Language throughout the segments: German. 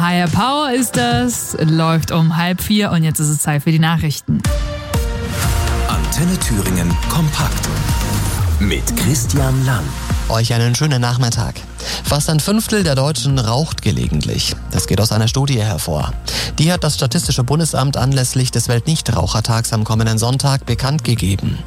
Higher Power ist das, läuft um 3:30 und jetzt ist es Zeit für die Nachrichten. Antenne Thüringen kompakt mit Christian Lang. Euch einen schönen Nachmittag. Fast ein Fünftel der Deutschen raucht gelegentlich. Das geht aus einer Studie hervor. Die hat das Statistische Bundesamt anlässlich des Weltnichtrauchertags am kommenden Sonntag bekannt gegeben.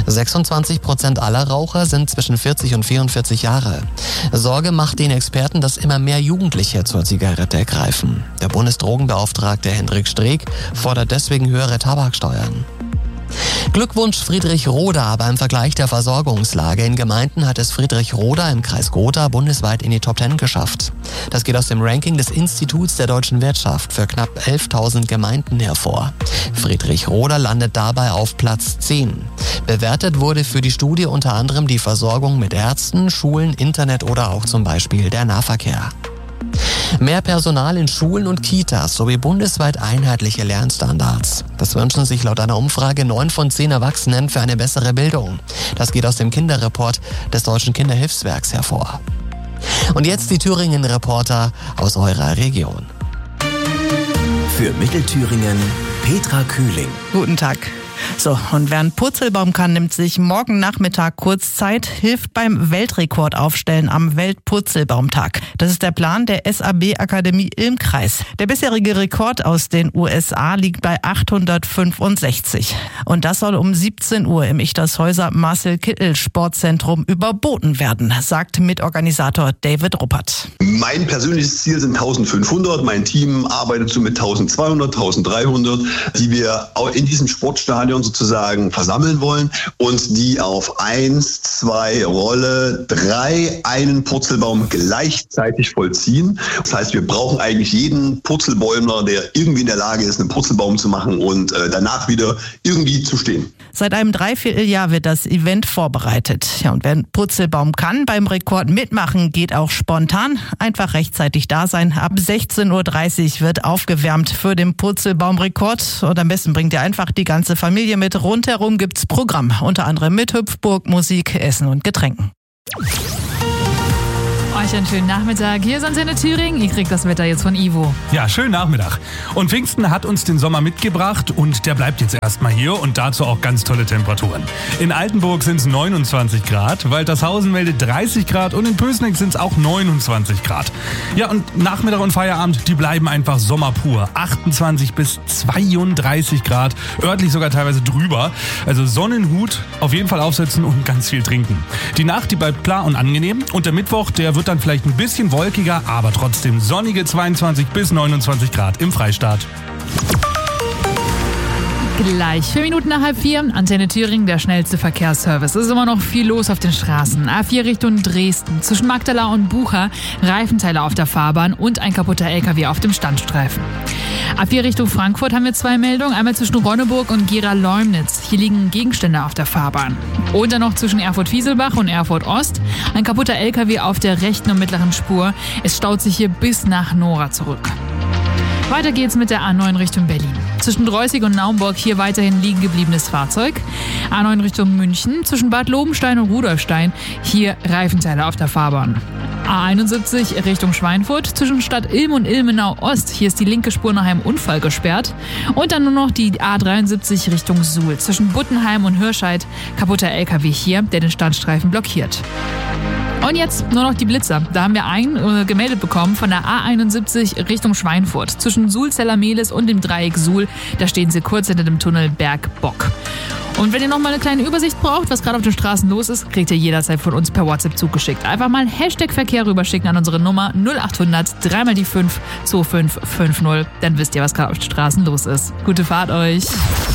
26% aller Raucher sind zwischen 40 und 44 Jahre. Sorge macht den Experten, dass immer mehr Jugendliche zur Zigarette greifen. Der Bundesdrogenbeauftragte Hendrik Streeck fordert deswegen höhere Tabaksteuern. Glückwunsch Friedrich Roda. Beim Vergleich der Versorgungslage in Gemeinden hat es Friedrich Roda im Kreis Gotha bundesweit in die Top 10 geschafft. Das geht aus dem Ranking des Instituts der deutschen Wirtschaft für knapp 11.000 Gemeinden hervor. Friedrich Roda landet dabei auf Platz 10. Bewertet wurde für die Studie unter anderem die Versorgung mit Ärzten, Schulen, Internet oder auch zum Beispiel der Nahverkehr. Mehr Personal in Schulen und Kitas sowie bundesweit einheitliche Lernstandards. Das wünschen sich laut einer Umfrage 9 von 10 Erwachsenen für eine bessere Bildung. Das geht aus dem Kinderreport des Deutschen Kinderhilfswerks hervor. Und jetzt die Thüringen-Reporter aus eurer Region. Für Mittelthüringen Petra Kühling. Guten Tag. So, und wer einen Purzelbaum kann, nimmt sich morgen Nachmittag kurz Zeit, hilft beim Weltrekordaufstellen am Weltpurzelbaumtag. Das ist der Plan der SAB-Akademie im Kreis. Der bisherige Rekord aus den USA liegt bei 865. Und das soll um 17 Uhr im Ichtershäuser Marcel-Kittel-Sportzentrum überboten werden, sagt Mitorganisator David Ruppert. Mein persönliches Ziel sind 1500. Mein Team arbeitet so mit 1200, 1300, die wir in diesem Sportstadion sozusagen versammeln wollen und die auf 1, 2, Rolle 3 einen Purzelbaum gleichzeitig vollziehen. Das heißt, wir brauchen eigentlich jeden Purzelbäumler, der irgendwie in der Lage ist, einen Purzelbaum zu machen und danach wieder irgendwie zu stehen. Seit einem Dreivierteljahr wird das Event vorbereitet. Ja, und wer einen Purzelbaum kann beim Rekord mitmachen, geht auch spontan. Einfach rechtzeitig da sein. Ab 16:30 Uhr wird aufgewärmt für den Purzelbaumrekord. Und am besten bringt ihr einfach die ganze Familie mit. Rundherum gibt's Programm, unter anderem mit Hüpfburg, Musik, Essen und Getränken. Euch einen schönen Nachmittag. Hier ist Antenne Thüringen. Ihr kriegt das Wetter jetzt von Ivo. Ja, schönen Nachmittag. Und Pfingsten hat uns den Sommer mitgebracht und der bleibt jetzt erstmal hier und dazu auch ganz tolle Temperaturen. In Altenburg sind es 29 Grad, Waltershausen meldet 30 Grad und in Pößneck sind es auch 29 Grad. Ja, und Nachmittag und Feierabend, die bleiben einfach sommerpur. 28 bis 32 Grad, örtlich sogar teilweise drüber. Also Sonnenhut auf jeden Fall aufsetzen und ganz viel trinken. Die Nacht, die bleibt klar und angenehm und der Mittwoch, der wird dann vielleicht ein bisschen wolkiger, aber trotzdem sonnige 22 bis 29 Grad im Freistaat. Gleich 4 Minuten nach 3:30, Antenne Thüringen, der schnellste Verkehrsservice. Es ist immer noch viel los auf den Straßen. A4 Richtung Dresden, zwischen Magdala und Bucha, Reifenteile auf der Fahrbahn und ein kaputter LKW auf dem Standstreifen. A4 Richtung Frankfurt haben wir 2 Meldungen, einmal zwischen Ronneburg und Gera-Leumnitz. Hier liegen Gegenstände auf der Fahrbahn. Und dann noch zwischen Erfurt-Wieselbach und Erfurt-Ost, ein kaputter LKW auf der rechten und mittleren Spur. Es staut sich hier bis nach Nora zurück. Weiter geht's mit der A9 Richtung Berlin. Zwischen Dreußig und Naumburg hier weiterhin liegen gebliebenes Fahrzeug. A9 Richtung München, zwischen Bad Lobenstein und Rudolfstein, hier Reifenteile auf der Fahrbahn. A71 Richtung Schweinfurt, zwischen Stadt Ilm und Ilmenau Ost, hier ist die linke Spur nach einem Unfall gesperrt. Und dann nur noch die A73 Richtung Suhl, zwischen Buttenheim und Hirscheid, kaputter LKW hier, der den Standstreifen blockiert. Und jetzt nur noch die Blitzer. Da haben wir einen gemeldet bekommen von der A71 Richtung Schweinfurt. Zwischen Suhl-Zellermehlis und dem Dreieck Suhl, da stehen sie kurz hinter dem Tunnel Bergbock. Und wenn ihr noch mal eine kleine Übersicht braucht, was gerade auf den Straßen los ist, kriegt ihr jederzeit von uns per WhatsApp zugeschickt. Einfach mal #Verkehr rüberschicken an unsere Nummer 0800 3 mal die 5 2550. Dann wisst ihr, was gerade auf den Straßen los ist. Gute Fahrt euch.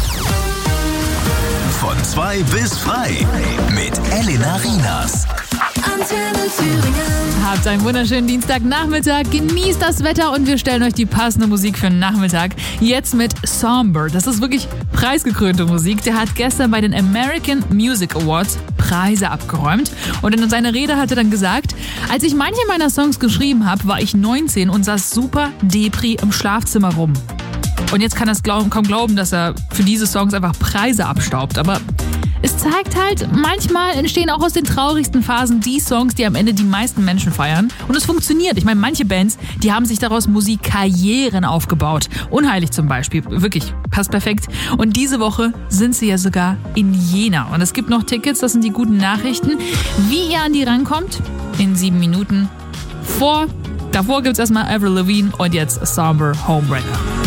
Von 2 bis frei mit Elena Rienas. Antenne Thüringen. Habt einen wunderschönen Dienstagnachmittag, genießt das Wetter und wir stellen euch die passende Musik für den Nachmittag. Jetzt mit Songbird. Das ist wirklich preisgekrönte Musik. Der hat gestern bei den American Music Awards Preise abgeräumt. Und in seiner Rede hat er dann gesagt, als ich manche meiner Songs geschrieben habe, war ich 19 und saß super Depri im Schlafzimmer rum. Und jetzt kann er es kaum glauben, dass er für diese Songs einfach Preise abstaubt. Aber Es zeigt halt, manchmal entstehen auch aus den traurigsten Phasen die Songs, die am Ende die meisten Menschen feiern. Und es funktioniert. Ich meine, manche Bands, die haben sich daraus Musikkarrieren aufgebaut. Unheilig zum Beispiel. Wirklich, passt perfekt. Und diese Woche sind sie ja sogar in Jena. Und es gibt noch Tickets, das sind die guten Nachrichten. Wie ihr an die rankommt? In 7 Minuten. Davor gibt's erstmal Avril Lavigne und jetzt Somber Homebreaker.